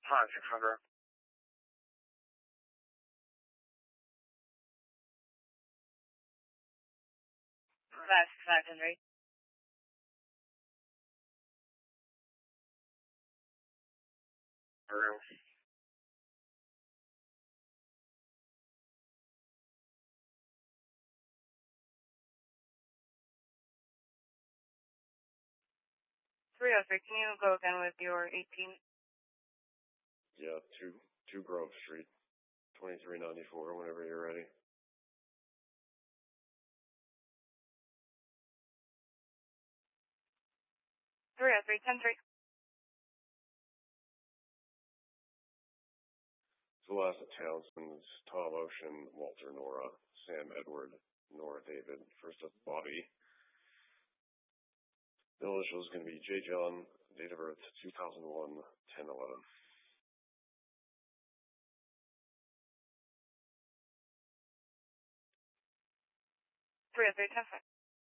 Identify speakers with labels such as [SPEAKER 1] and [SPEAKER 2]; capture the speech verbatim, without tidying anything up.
[SPEAKER 1] Hi, six hundred.
[SPEAKER 2] Five, five hundred.
[SPEAKER 1] Hello.
[SPEAKER 2] three oh three, can you go again with your eighteen?
[SPEAKER 3] Yeah, two, two Grove Street, twenty-three ninety-four, whenever you're ready.
[SPEAKER 2] three oh three, ten three.
[SPEAKER 3] Celeste Townsend's Tom Ocean, Walter Nora, Sam Edward, Nora David, first of Bobby. The initial is going to be J. John, date of birth two thousand one, ten eleven.
[SPEAKER 2] three oh three, ten five.